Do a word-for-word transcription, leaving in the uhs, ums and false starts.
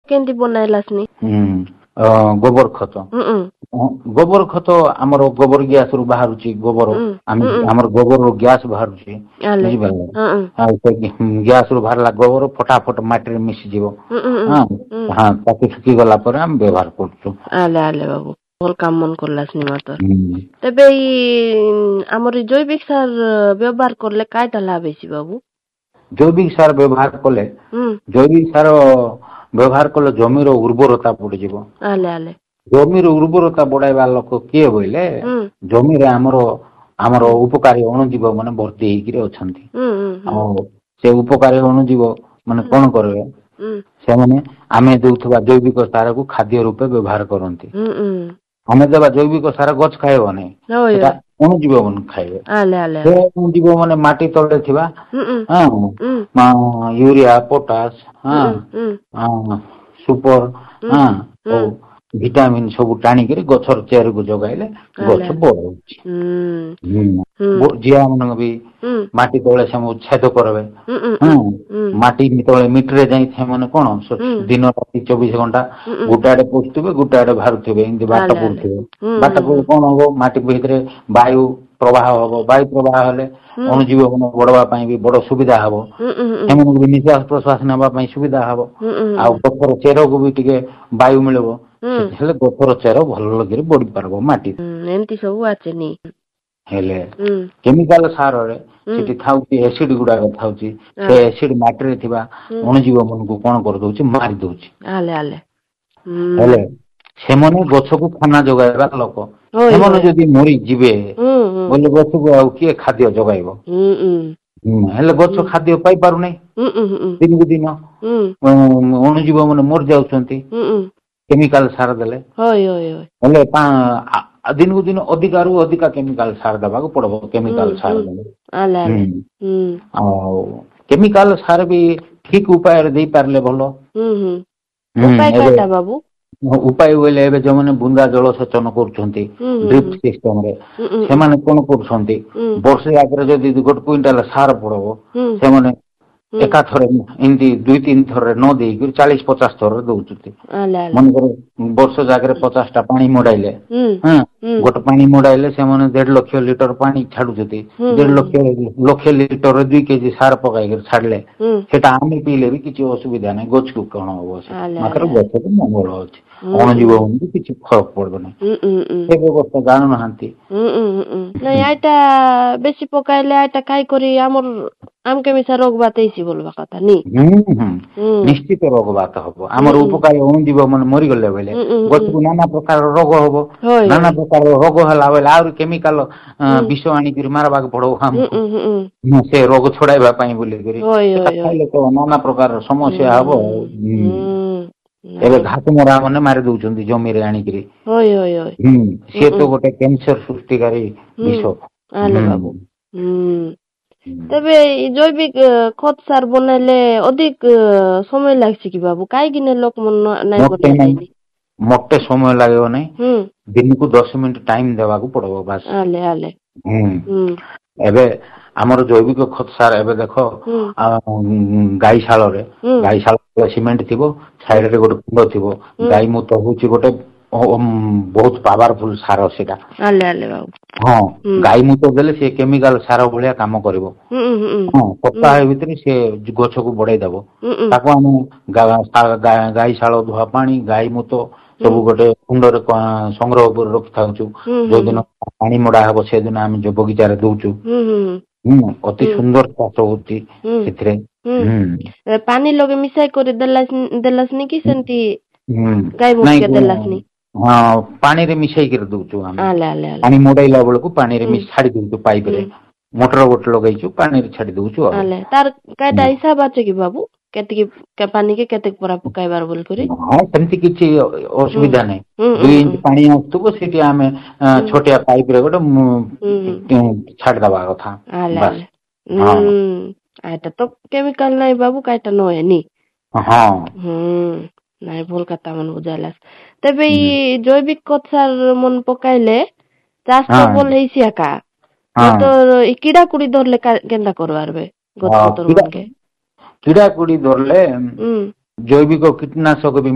केंती बनाइलासनी गोबर खत गोबर खत आमर गोबर गैस रु बाहर गोबर आमर गोबर गैस बाहर गैस रु बाहर गोबर फटाफट माटी मिसी जीव हाँ ताकि सुखी गला पर हम व्यवहार करछु आले आले बाबू भल काम मन करलासनी मातर तबे आमर जैविक सार व्यवहार करले कायटा लाभ हेसी बाबू जैविक सार व्यवहार कले जैविक सार व्यवहार कले जमीर उर्वरता बढ़ जीवो आले आले जमीर उर्वरता बढ़ाइबा लोक किए बोले जमीर आमर आमर उपकारी अणुजीव माने भर्ती हेकि अछंती से उपकारी अणुजीव माने कोन करबे से माने आमे देउथबा जैविक सार को खाद्य रूपे व्यवहार करंती आमे देबा जैविक सार गछ खाइबो नै सेटा अणुजीव मन खाइबे आले आले से अणुजीव माने माटी तळे थिबा हां यूरिया पोटास हां सुपर हां विटामिन सब टाणी कर गछर चेर को जगाइले गछ बड़ जिया मन भी माटी तळे से छेद करबे हां माटी तळे मिटरे जाई थे माने कोन दिन राति चौबीस घंटा गुटाडे पोस्तबे गुटाडे भारतबे इंदि बाट पुरथबे बाट पुर कोन हो माटी भीतर वायु प्रवाह हो वायु प्रवाह हले अणुजीव मन बडवा पई भी बड़ सुविधा हबो हेमन भी निश्वास प्रश्वास नबा पई सुविधा हबो आ गछर चेर को भी टिके वायु मिलबो हेले गछर चेर भल लगिरे बडी पारबो माटी एंती सब आछेनी हेले केमिकल सार रे सिटी थाउची एसिड गुडा थाउची से एसिड माटी रे थिबा अणुजीव मन को कोन कर दोची मारी दोची आले आले हेले सेमने गछ को खाना जगाइबा लोक सेमने जदी मरी जिबे बोले गछ को आ के खाद्य जगाइबो हेले गछ खाद्य पाई पारु नै दिन को दिन अणुजीव मन मर जाउछंती केमिकल सार देले होय होय होय हेले दिन को दिन अधिकारु अधिका केमिकल सार दबा को पड़बो केमिकल सार देले आले आले आ केमिकल सार भी ठीक उपाय रे दे पारले भलो उपाय काटा बाबू उपाय बोले एबे जो माने बुंदा जल सेचन करछंती ड्रिप सिस्टम रे से माने कोन करछंती वर्षे आगरे जदी गोट क्विंटल सार पड़बो से माने एका थरे इंदी दुई तीन थरे न देई कि चालीस पचास थरे दउचुती मन कर वर्ष जागरे पचास टा पानी मोडाइले हां गोट पानी मोडाइले से माने डेढ़ लाख लीटर पानी छाडुचुती डेढ़ लाख लाख लीटर रे दो केजी सार पकाई कर छाडले सेटा आमे पीले भी किछि असुविधा नै गछ को कोन होबो मात्र गछ को मंगल होछि अणुजीव भी किछि फरक पड़बो नै से व्यवस्था जानो नहांती नै आइटा बेसी पकाइले आइटा काई करी हमर आम के मिसा रोग बातैसी बोलबा कथा नी निश्चित रोग बात हबो हमर उपकारी अणुजीव मन मरि गले बेले गछ को नाना प्रकार रोग हबो नाना प्रकार रोग हला बेले आउर केमिकल विष आनी कि मारबा के पड़ो हम से रोग छोड़ाइबा पई बोले करी खाइले तो नाना प्रकार समस्या हबो एबे घास मरा माने मारि दउचंदी जमी रे आनी करी होय होय होय से तो गोटे कैंसर सृष्टिकारी विष आले बाबू तबे जैविक खत सार बनाइले अधिक समय लागछि कि बाबू काई किने लोक मन नै बनाइनी मोटे समय लागो नै दिन को दस मिनिट टाइम देबा को पड़बो बस आले आले हम एबे हमर जैविक खत सार एबे देखो गाई शाल रे गाई शाल सीमेंट थिबो साइड रे गोटे कुंड थिबो गाई मुत होची गोटे बहुत पावरफुल सार सेटा आले आले बाबू हां गाई मुत देले से केमिकल सार भलिया काम करबो हां सप्ताह भीतर से गछ को बढ़ाई देबो ताको हम गाई शाल धुआ पानी गाई मुत सब गोटे कुंड रे संग्रह कर रखि थाउछु जो दिन पानी मोडा हबो से दिन हम जो बगीचा रे दउछु हम अति सुंदर चाष होती सेथरे हम पानी लगे मिसाई कर देलास देलासनी कि सेंती गाई मुत के देलासनी हां पानी रे मिसाई कर दउछु हम आले आले पानी मोडाइला बेल को पानी रे मिस छाडी दउछु पाइप रे मोटर गोट लगाइछु पानी रे छाडी दउछु आले तार काटा हिसाब आछे कि बाबू केते के पानी के केते परा पकाइबार बोल करी हां सेंती किछि असुविधा नै दो इंच पानी आस्तबो सेठी आमे छोटिया पाइप रे गोटे छाड दबा कथा बस हां आटा तो केमिकल नै बाबू काटा न है नी हां हम नाइ बोल कथा मन बुझालास तबे ई जैविक खत सार मन पकाइले चाष तो बोल हेसिया का तो ई कीड़ा कुड़ी धरले केंदा करबार बे गछ पतर मन के कीड़ा कुड़ी धरले जैविक कीटनाशक